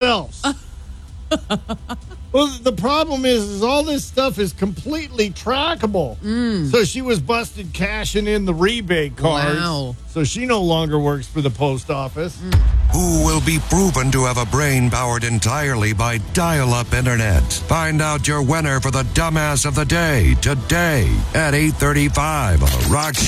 else. Well, the problem is all this stuff is completely trackable. So she was busted cashing in the rebate cards. Wow. So she no longer works for the post office. Who will be proven to have a brain powered entirely by dial-up internet? Find out your winner for the Dumbass of the Day today at 8:35 on The Rock Show.